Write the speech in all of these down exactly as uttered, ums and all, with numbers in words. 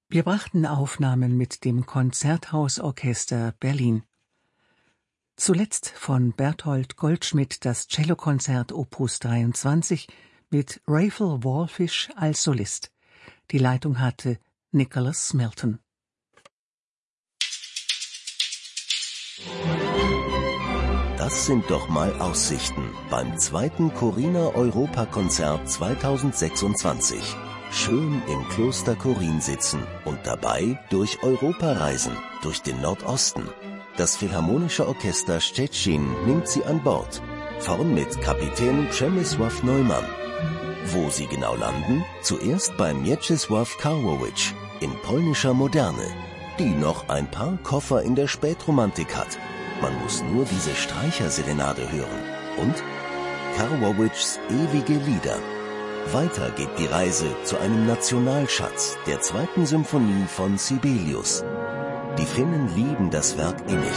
Wir brachten Aufnahmen mit dem Konzerthausorchester Berlin. Zuletzt von Berthold Goldschmidt das Cellokonzert Opus dreiundzwanzig mit Raphael Wallfisch als Solist. Die Leitung hatte Nicholas Milton. Das sind doch mal Aussichten beim zweiten Corina Europakonzert zweitausendsechsundzwanzig. Schön im Kloster Korin sitzen und dabei durch Europa reisen, durch den Nordosten. Das Philharmonische Orchester Szczecin nimmt sie an Bord. Vorn mit Kapitän Przemysław Neumann. Wo sie genau landen? Zuerst bei Mieczysław Karłowicz in polnischer Moderne, die noch ein paar Koffer in der Spätromantik hat. Man muss nur diese Streicherserenade hören. Und Karłowicz ewige Lieder. Weiter geht die Reise zu einem Nationalschatz, der zweiten Symphonie von Sibelius. Die Finnen lieben das Werk innig.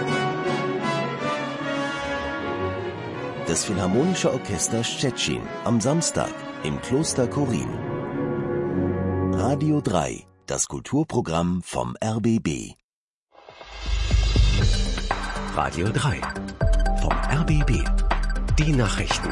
Das Philharmonische Orchester Szczecin am Samstag im Kloster Korin. Radio drei, das Kulturprogramm vom R B B. Radio drei vom R B B. Die Nachrichten.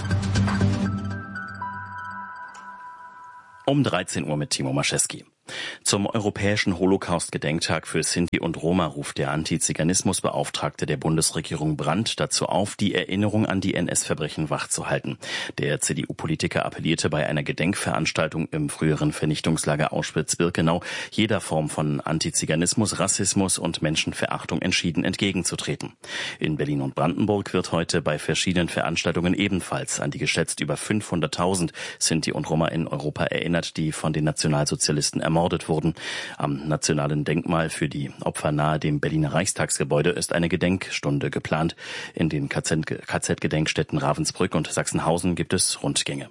Um dreizehn Uhr mit Timo Maschewski. Zum Europäischen Holocaust-Gedenktag für Sinti und Roma ruft der Antiziganismusbeauftragte der Bundesregierung Brandt dazu auf, die Erinnerung an die N S-Verbrechen wachzuhalten. Der C D U-Politiker appellierte bei einer Gedenkveranstaltung im früheren Vernichtungslager Auschwitz-Birkenau, jeder Form von Antiziganismus, Rassismus und Menschenverachtung entschieden entgegenzutreten. In Berlin und Brandenburg wird heute bei verschiedenen Veranstaltungen ebenfalls an die geschätzt über fünfhunderttausend Sinti und Roma in Europa erinnert, die von den Nationalsozialisten ermordet wurden. Am Nationalen Denkmal für die Opfer nahe dem Berliner Reichstagsgebäude ist eine Gedenkstunde geplant. In den K Z-Gedenkstätten Ravensbrück und Sachsenhausen gibt es Rundgänge.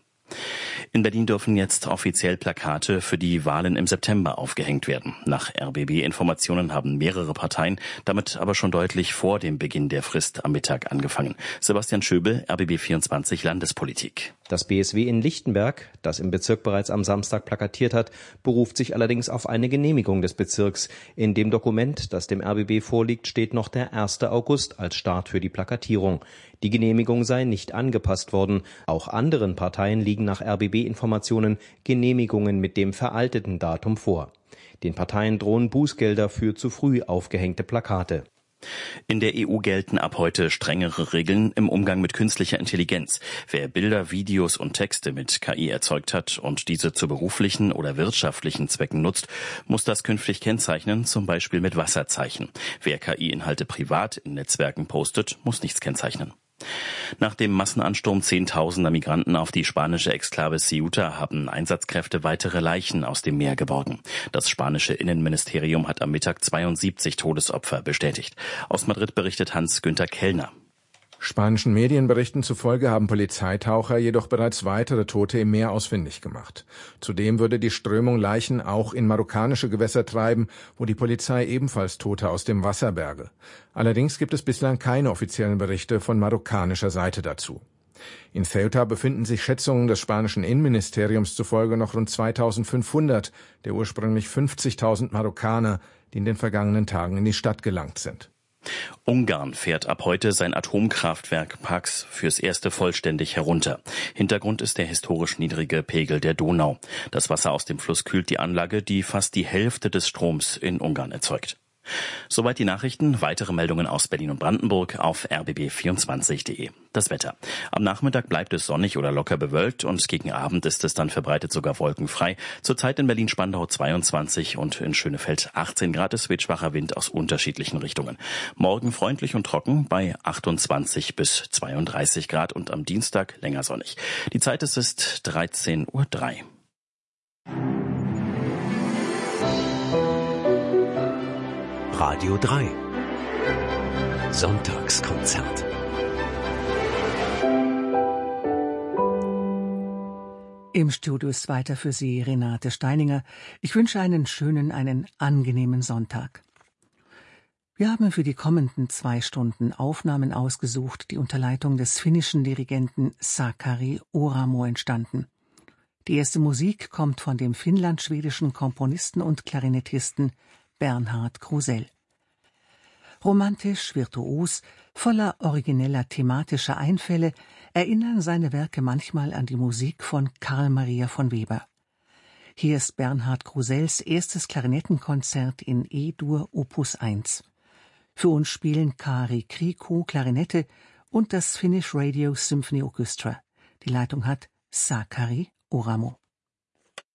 In Berlin dürfen jetzt offiziell Plakate für die Wahlen im September aufgehängt werden. Nach R B B-Informationen haben mehrere Parteien damit aber schon deutlich vor dem Beginn der Frist am Mittag angefangen. Sebastian Schöbel, R B B vierundzwanzig Landespolitik. Das B S W in Lichtenberg, das im Bezirk bereits am Samstag plakatiert hat, beruft sich allerdings auf eine Genehmigung des Bezirks. In dem Dokument, das dem R B B vorliegt, steht noch der erster August als Start für die Plakatierung. Die Genehmigung sei nicht angepasst worden. Auch anderen Parteien liegen nach R B B-Informationen Genehmigungen mit dem veralteten Datum vor. Den Parteien drohen Bußgelder für zu früh aufgehängte Plakate. In der E U gelten ab heute strengere Regeln im Umgang mit künstlicher Intelligenz. Wer Bilder, Videos und Texte mit K I erzeugt hat und diese zu beruflichen oder wirtschaftlichen Zwecken nutzt, muss das künftig kennzeichnen, zum Beispiel mit Wasserzeichen. Wer K I-Inhalte privat in Netzwerken postet, muss nichts kennzeichnen. Nach dem Massenansturm zehntausender Migranten auf die spanische Exklave Ceuta haben Einsatzkräfte weitere Leichen aus dem Meer geborgen. Das spanische Innenministerium hat am Mittag zweiundsiebzig Todesopfer bestätigt. Aus Madrid berichtet Hans-Günther Kellner. Spanischen Medienberichten zufolge haben Polizeitaucher jedoch bereits weitere Tote im Meer ausfindig gemacht. Zudem würde die Strömung Leichen auch in marokkanische Gewässer treiben, wo die Polizei ebenfalls Tote aus dem Wasser berge. Allerdings gibt es bislang keine offiziellen Berichte von marokkanischer Seite dazu. In Ceuta befinden sich Schätzungen des spanischen Innenministeriums zufolge noch rund zweitausendfünfhundert der ursprünglich fünfzigtausend Marokkaner, die in den vergangenen Tagen in die Stadt gelangt sind. Ungarn fährt ab heute sein Atomkraftwerk Paks fürs erste vollständig herunter. Hintergrund ist der historisch niedrige Pegel der Donau. Das Wasser aus dem Fluss kühlt die Anlage, die fast die Hälfte des Stroms in Ungarn erzeugt. Soweit die Nachrichten. Weitere Meldungen aus Berlin und Brandenburg auf r b b vierundzwanzig punkt de. Das Wetter. Am Nachmittag bleibt es sonnig oder locker bewölkt und gegen Abend ist es dann verbreitet sogar wolkenfrei. Zurzeit in Berlin-Spandau zweiundzwanzig und in Schönefeld achtzehn Grad. Es weht schwacher Wind aus unterschiedlichen Richtungen. Morgen freundlich und trocken bei achtundzwanzig bis zweiunddreißig Grad und am Dienstag länger sonnig. Die Zeit es ist dreizehn Uhr drei. Radio drei. Sonntagskonzert. Im Studio ist weiter für Sie Renate Steininger. Ich wünsche einen schönen, einen angenehmen Sonntag. Wir haben für die kommenden zwei Stunden Aufnahmen ausgesucht, die unter Leitung des finnischen Dirigenten Sakari Oramo entstanden. Die erste Musik kommt von dem finnland-schwedischen Komponisten und Klarinettisten Bernhard Krusell. Romantisch, virtuos, voller origineller thematischer Einfälle erinnern seine Werke manchmal an die Musik von Carl Maria von Weber. Hier ist Bernhard Krusells erstes Klarinettenkonzert in E-Dur Opus eins. Für uns spielen Kari Kriku Klarinette und das Finnish Radio Symphony Orchestra. Die Leitung hat Sakari Oramo.